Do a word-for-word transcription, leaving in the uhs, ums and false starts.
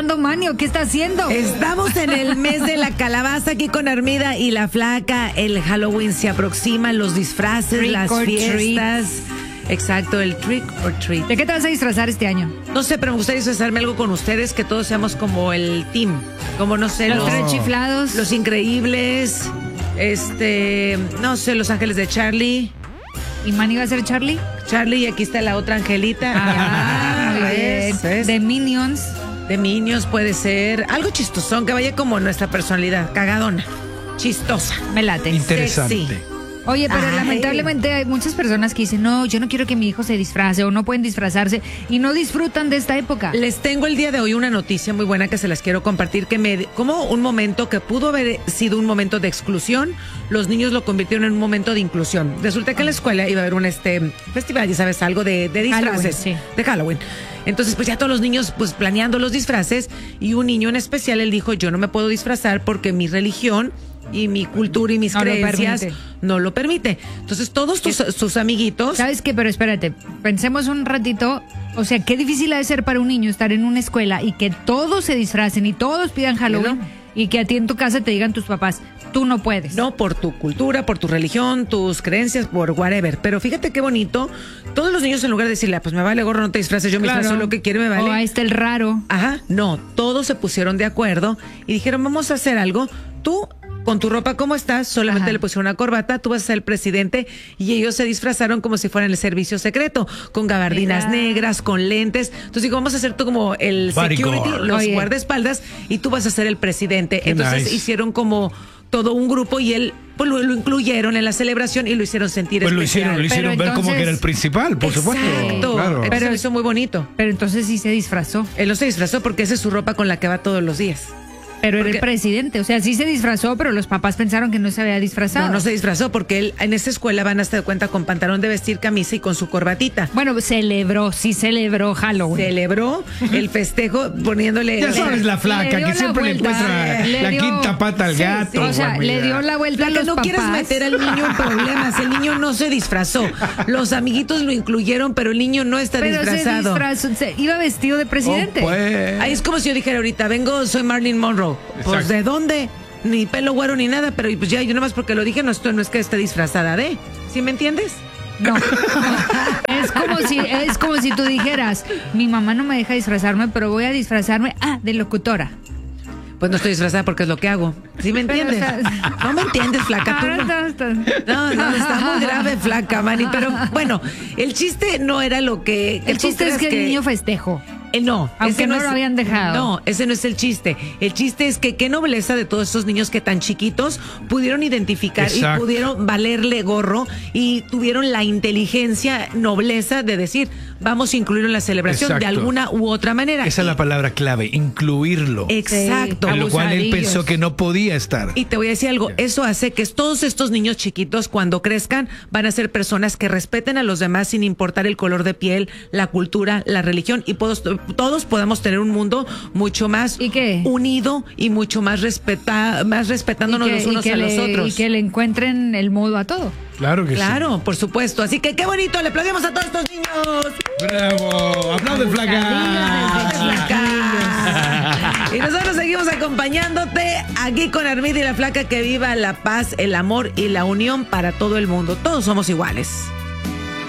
disfrazando, Manio? ¿Qué está haciendo? Estamos en el mes de la calabaza aquí con Armida y la Flaca. El Halloween se aproxima, los disfraces, Trick las or fiestas. Exacto, el trick or treat. ¿De qué te vas a disfrazar este año? No sé, pero me gustaría disfrazarme algo con ustedes, que todos seamos como el team. Como, no sé, Los los, tres chiflados. los increíbles. Este, no sé, los ángeles de Charlie. ¿Y Manny va a ser Charlie? Charlie, y aquí está la otra angelita. Ah, muy ¿ves? bien. ¿Ves? De Minions. De Minions puede ser. Algo chistosón, que vaya como nuestra personalidad. Cagadona. Chistosa. Me late. Interesante. Sexy. Oye, pero Ay. lamentablemente hay muchas personas que dicen, no, yo no quiero que mi hijo se disfrace o no pueden disfrazarse y no disfrutan de esta época. Les tengo el día de hoy una noticia muy buena que se las quiero compartir, que me, como un momento que pudo haber sido un momento de exclusión, los niños lo convirtieron en un momento de inclusión. Resulta que en la escuela iba a haber un este festival, ya sabes, algo de, de disfraces, Halloween, sí. de Halloween. Entonces, pues ya todos los niños pues planeando los disfraces, y un niño en especial, él dijo, yo no me puedo disfrazar porque mi religión y mi cultura y mis No lo creencias permite. no lo permite. Entonces todos tus, sus amiguitos... ¿Sabes qué? Pero espérate, pensemos un ratito. O sea, qué difícil ha de ser para un niño estar en una escuela y que todos se disfracen y todos pidan Halloween ¿No? y que a ti en tu casa te digan tus papás, tú no puedes. No, por tu cultura, por tu religión, tus creencias, por whatever. Pero fíjate qué bonito. Todos los niños, en lugar de decirle, ah, pues me vale gorro, no te disfraces, yo me Claro. disfrazo lo que quiero, me vale. O ahí está el raro. Ajá, no, todos se pusieron de acuerdo y dijeron, vamos a hacer algo. Tú, con tu ropa como estás, solamente Ajá. le pusieron una corbata, tú vas a ser el presidente, y ellos se disfrazaron como si fueran el servicio secreto, con gabardinas Mira. negras, con lentes. Entonces digo, vamos a hacer tú como el Bodyguard. security, los Oye. guardaespaldas, y tú vas a ser el presidente. Qué Entonces nice. hicieron como todo un grupo y él pues lo, lo incluyeron en la celebración y lo hicieron sentir Pues lo especial. hicieron, lo hicieron Pero ver como que era el entonces- principal, por supuesto. Exacto. Claro. Entonces Pero- lo hizo muy bonito. Pero entonces sí se disfrazó. Él no se disfrazó porque esa es su ropa con la que va todos los días. Pero era el Porque- presidente. O sea, sí se disfrazó, pero los papás pensaron que no se había disfrazado. No, no se disfrazó porque él en esa escuela van a estar de cuenta con pantalón de vestir, camisa y con su corbatita. Bueno, celebró, sí celebró Halloween. Celebró el festejo poniéndole... Ya sabes, la flaca, Le dio que la siempre le vuelta, encuentra le la dio- quinta pata al Sí, gato. sí. O sea, Juan, le mira. dio la vuelta La a que los no papás. quieres meter al niño en problemas. El niño no se disfrazó. Los amiguitos lo incluyeron, pero el niño no está Pero se disfrazado. disfrazó, se- iba vestido de presidente. Oh, pues. Ahí es como si yo dijera ahorita, vengo, soy Marilyn Monroe. Pues, Exacto. ¿de dónde? Ni pelo güero ni nada, pero pues ya, yo nomás porque lo dije, no, estoy, no es que esté disfrazada de. ¿Sí me entiendes? No. es como si es como si tú dijeras, mi mamá no me deja disfrazarme, pero voy a disfrazarme ah, de locutora. Pues no estoy disfrazada porque es lo que hago. ¿Sí me Pero, entiendes? o sea- No me entiendes, flaca. tú Ahora no. está- está- No, no, está muy grave, flaca, Manny. Pero bueno, el chiste no era lo que... El tú chiste es creas que el niño festejó. Eh, no, Aunque ese no es- lo habían dejado. No, ese no es el chiste. El chiste es que qué nobleza de todos esos niños que tan chiquitos pudieron identificar Exacto. y pudieron valerle gorro y tuvieron la inteligencia, nobleza de decir, vamos a incluirlo en la celebración de Exacto. alguna u otra manera. Esa es Y- la palabra clave, incluirlo. Exacto. En lo cual él abusadillos. pensó que no podía estar. Y te voy a decir algo, eso hace que todos estos niños chiquitos cuando crezcan van a ser personas que respeten a los demás sin importar el color de piel, la cultura, la religión, y todos, todos podamos tener un mundo mucho más ¿Y qué? unido y mucho más respeta, más respetándonos Y que- los unos y que a le- los otros. Y que le encuentren el modo a todo. Claro que Claro, por supuesto. Así que qué bonito, le aplaudimos a todos estos niños. sí. Bravo. Aplaude, flaca. Flaca. Y nosotros seguimos acompañándote aquí con Armida y la Flaca. Que viva la paz, el amor y la unión para todo el mundo. Todos somos iguales.